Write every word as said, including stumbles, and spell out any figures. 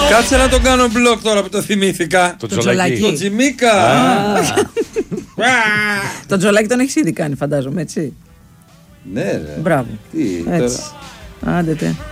Κάτσε να τον κάνω μπλοκ τώρα που το θυμήθηκα. Το Τζολάκι. Το Τζιμίκα. Το Τζολάκι τον έχεις ήδη κάνει, φαντάζομαι, έτσι. Ναι, ρε. Μπράβο. Τι, έτσι. Άντε τε.